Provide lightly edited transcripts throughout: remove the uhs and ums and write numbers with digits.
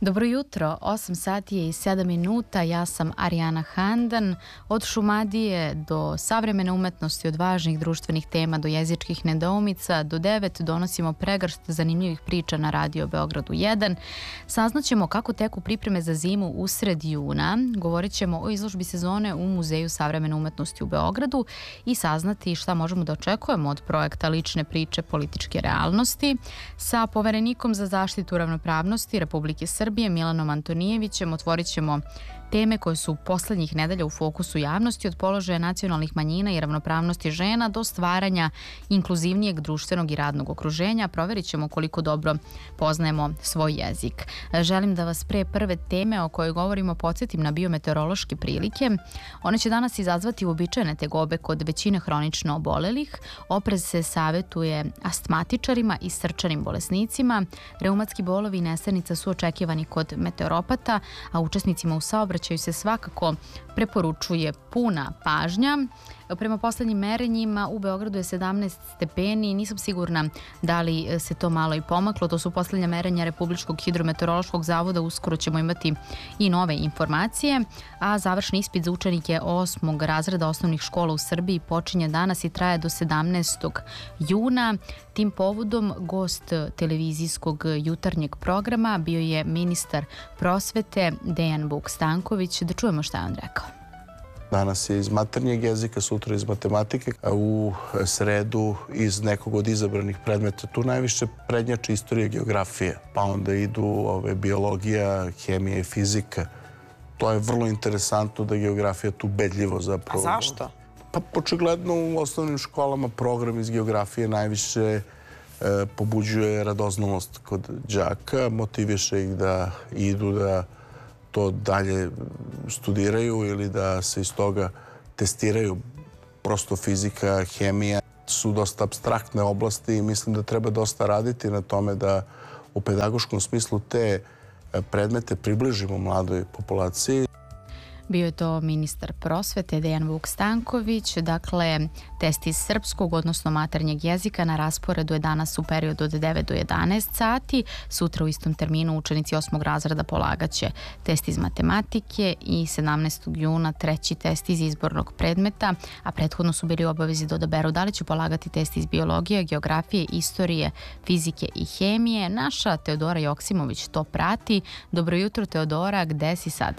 Dobro jutro, 8 sati je i 7 minuta, ja sam Arijana Handan. Od Šumadije do savremene umetnosti, od važnih društvenih tema do jezičkih nedoumica, do 9 donosimo pregršt zanimljivih priča na Radio Beogradu 1. Saznaćemo kako teku pripreme za zimu usred juna, govorit ćemo o izložbi sezone u Muzeju savremene umetnosti u Beogradu i saznati šta možemo da očekujemo od projekta Lične priče političke realnosti. Sa poverenikom za zaštitu ravnopravnosti Republike Srbije Milanom Antonijevićem otvorit ćemo teme koje su poslednjih nedelja u fokusu javnosti, od položaja nacionalnih manjina i ravnopravnosti žena do stvaranja inkluzivnijeg društvenog i radnog okruženja. Proverit ćemo koliko dobro poznajemo svoj jezik. Želim da vas pre prve teme o kojoj govorimo podsjetim na biometeorološke prilike. One će danas izazvati uobičajene tegobe kod većine hronično obolelih. Oprez se savetuje astmatičarima i srčanim bolesnicima. Reumatski bolovi i nesanica su očekivani kod meteoropata, a učesnicima u saobraćaju se svakako preporučuje puna pažnja. Prema poslednjim merenjima u Beogradu je 17 stepeni, nisam sigurna da li se to malo i pomaklo, to su poslednja merenja Republičkog hidrometeorološkog zavoda, uskoro ćemo imati i nove informacije, a završni ispit za učenike 8. razreda osnovnih škola u Srbiji počinje danas i traje do 17. juna. Tim povodom gost televizijskog jutarnjeg programa bio je ministar prosvete Dejan Vuk-Stanković. Da čujemo šta je on rekao. Danas je iz maternjeg jezika, sutra iz matematike, a u sredu iz nekog od izabranih predmeta. Tu najviše prednjači istorija, geografije, pa onda idu biologija, hemija i fizika. To je vrlo interesantno da je geografija tu bedljivo zapravo. A zašto? Pa očigledno u osnovnim školama program iz geografije najviše pobuđuje radoznalost kod đaka, motiviše ih da idu da to dalje studiraju ili da se iz toga testiraju. Prosto fizika, hemija su dosta apstraktne oblasti i mislim da treba dosta raditi na tome da u pedagoškom smislu te predmete približimo mladoj populaciji. Bio je to ministar prosvete Dejan Vuk-Stanković. Dakle, test iz srpskog, odnosno maternjeg jezika na rasporedu je danas u periodu od 9 do 11 sati. Sutra u istom terminu učenici 8. razreda polagaće test iz matematike i 17. juna treći test iz izbornog predmeta, a prethodno su bili u obavezi da odaberu da li će polagati test iz biologije, geografije, istorije, fizike i hemije. Naša Teodora Joksimović to prati. Dobro jutro, Teodora, gde si sad?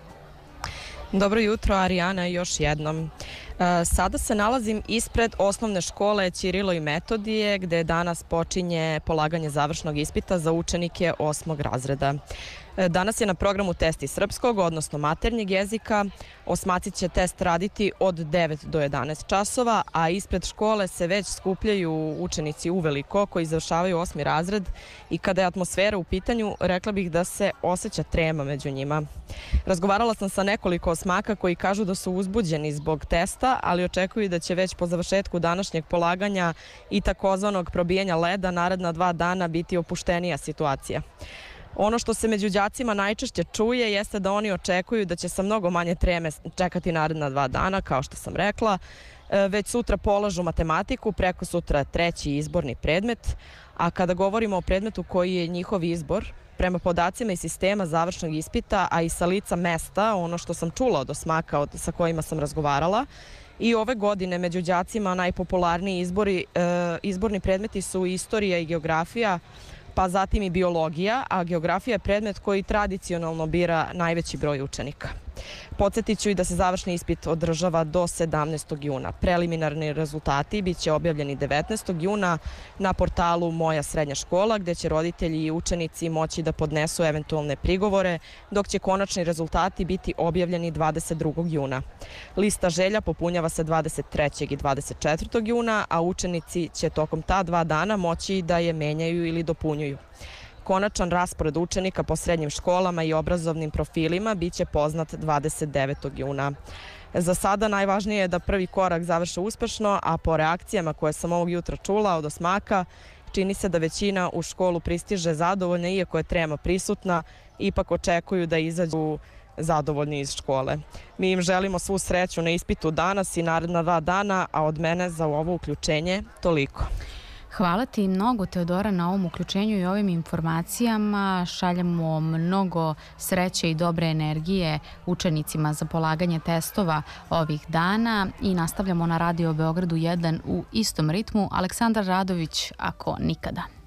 Dobro jutro, Arijana, još jednom. Sada se nalazim ispred osnovne škole Ćirilo i Metodije, gde danas počinje polaganje završnog ispita za učenike 8. razreda. Danas je na programu test iz srpskog, odnosno maternjeg jezika. Osmaci će test raditi od 9 do 11 časova, a ispred škole se već skupljaju učenici uveliko koji završavaju 8. razred i kada je atmosfera u pitanju, rekla bih da se osjeća trema među njima. Razgovarala sam sa nekoliko osmaka koji kažu da su uzbuđeni zbog testa, ali očekuju da će već po završetku današnjeg polaganja i takozvanog probijanja leda naredna 2 dana biti opuštenija situacija. Ono što se među đacima najčešće čuje jeste da oni očekuju da će sa mnogo manje treme čekati naredna 2 dana, kao što sam rekla. Već sutra polažu matematiku, preko sutra treći izborni predmet, a kada govorimo o predmetu koji je njihov izbor, prema podacima iz sistema završnog ispita, a i sa lica mesta, ono što sam čula od osmaka sa kojima sam razgovarala, i ove godine među đacima najpopularniji izborni predmeti su istorija i geografija, pa zatim i biologija, a geografija je predmet koji tradicionalno bira najveći broj učenika. Podsjetit ću i da se završni ispit održava do 17. juna. Preliminarni rezultati bit će objavljeni 19. juna na portalu Moja srednja škola, gde će roditelji i učenici moći da podnesu eventualne prigovore, dok će konačni rezultati biti objavljeni 22. juna. Lista želja popunjava se 23. i 24. juna, a učenici će tokom ta 2 dana moći da je menjaju ili dopunjuju. Konačan raspored učenika po srednjim školama i obrazovnim profilima biće poznat 29. juna. Za sada najvažnije je da prvi korak završe uspešno, a po reakcijama koje sam ovog jutra čula od osmaka, čini se da većina u školu pristiže zadovoljna, iako je trema prisutna, ipak očekuju da izađu zadovoljni iz škole. Mi im želimo svu sreću na ispitu danas i naredna 2 dana, a od mene za ovo uključenje toliko. Hvala ti mnogo, Teodora, na ovom uključenju i ovim informacijama. Šaljemo mnogo sreće i dobre energije učenicima za polaganje testova ovih dana i nastavljamo na Radio Beogradu 1 u istom ritmu. Aleksandar Radović, Ako nikada.